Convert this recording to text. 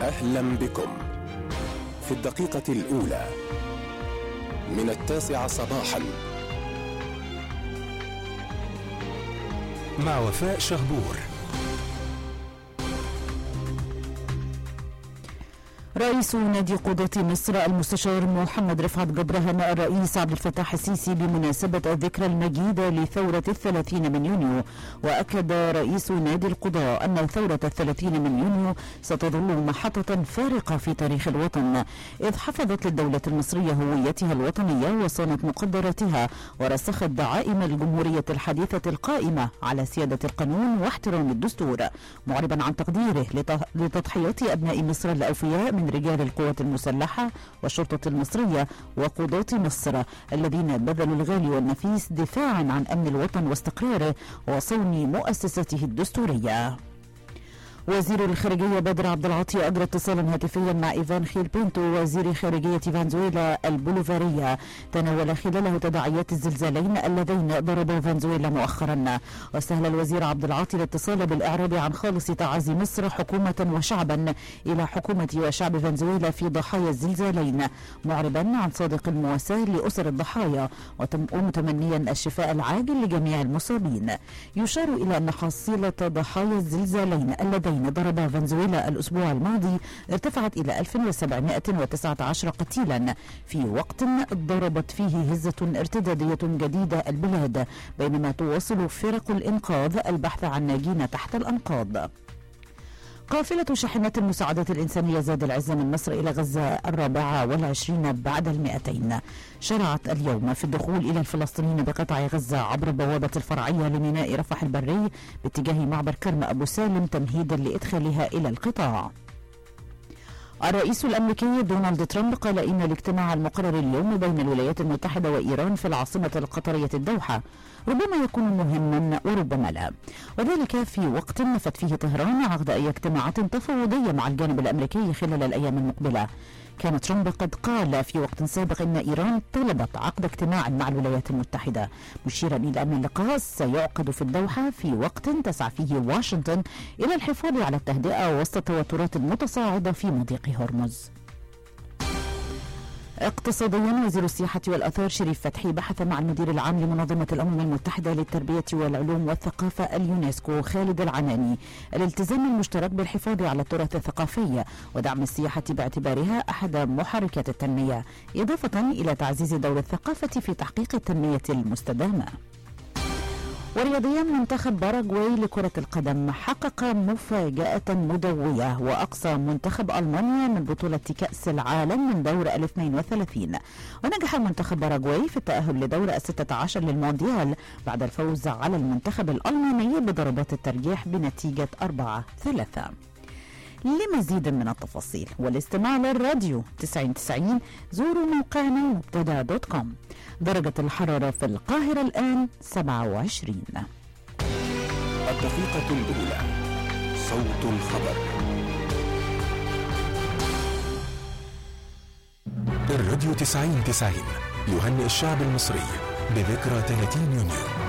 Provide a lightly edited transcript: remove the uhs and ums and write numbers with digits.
أهلا بكم في الدقيقة الأولى من 9 صباحا مع وفاء شهبور. رئيس نادي قضاة مصر المستشار محمد رفعت جبر هنأ الرئيس عبد الفتاح السيسي بمناسبة الذكرى المجيدة لثورة 30 من يونيو. وأكد رئيس نادي القضاة أن ثورة 30 من يونيو ستظل محطة فارقة في تاريخ الوطن، إذ حفظت للدولة المصرية هويتها الوطنية وصانت مقدراتها ورسخت دعائم الجمهورية الحديثة القائمة على سيادة القانون واحترام الدستور، معربا عن تقديره لتضحيات أبناء مصر الأوفياء من رجال القوات المسلحة والشرطة المصرية وقضاة مصر الذين بذلوا الغالي والنفيس دفاعا عن أمن الوطن واستقراره وصون مؤسسته الدستورية. وزير الخارجية بدر عبد العاطي أجرى اتصالا هاتفيا مع إيفان خيل بينتو وزير خارجية فنزويلا البوليفارية تناول خلاله تداعيات الزلزالين اللذين ضربا فنزويلا مؤخرا. واستهل الوزير عبد العاطي الاتصال بالإعراب عن خالص تعازي مصر حكومة وشعبا إلى حكومة وشعب فنزويلا في ضحايا الزلزالين، معربا عن صادق المواساة لأسر الضحايا ومتمنيا الشفاء العاجل لجميع المصابين. يشار إلى أن حصيلة ضحايا الزلزالين اللذين ضرب فنزويلا الأسبوع الماضي ارتفعت إلى 1719 قتيلا في وقت ضربت فيه هزة ارتدادية جديدة البلاد، بينما تواصل فرق الإنقاذ البحث عن ناجين تحت الأنقاض. قافلة شاحنات المساعدات الإنسانية زاد العزة من مصر إلى غزة 24 بعد 200 شرعت اليوم في الدخول إلى الفلسطينيين بقطاع غزة عبر البوابة الفرعية لميناء رفح البري باتجاه معبر كرم أبو سالم تمهيدا لإدخالها إلى القطاع. الرئيس الأمريكي دونالد ترامب قال إن الاجتماع المقرر اليوم بين الولايات المتحدة وإيران في العاصمة القطرية الدوحة ربما يكون مهما وربما لا، وذلك في وقت نفت فيه طهران عقد أي اجتماعات تفاوضية مع الجانب الأمريكي خلال الأيام المقبلة. كان ترامب قد قال في وقت سابق إن إيران طلبت عقد اجتماع مع الولايات المتحدة، مشيرا إلى أن اللقاء سيعقد في الدوحة في وقت تسعى فيه واشنطن إلى الحفاظ على التهدئة وسط التوترات المتصاعدة في مضيق هرمز. اقتصاديا، وزير السياحة والأثار شريف فتحي بحث مع المدير العام لمنظمة الأمم المتحدة للتربية والعلوم والثقافة اليونسكو خالد العناني الالتزام المشترك بالحفاظ على التراث الثقافي ودعم السياحة باعتبارها أحد محركات التنمية، إضافة إلى تعزيز دور الثقافة في تحقيق التنمية المستدامة. ورياضيا، منتخب باراغواي لكرة القدم حقق مفاجأة مدوية وأقصى منتخب ألمانيا من بطولة كأس العالم من دور 2032، ونجح منتخب باراغواي في التأهل لدور 16 للمونديال بعد الفوز على المنتخب الألماني بضربات الترجيح بنتيجة 4-3. لمزيد من التفاصيل والاستماع للراديو 90 زوروا موقعنا مبتدا.com. درجة الحرارة في القاهرة الآن 27. الدقيقة الأولى صوت الخبر. الراديو 90 يهنئ الشعب المصري بذكرى 30 يونيو.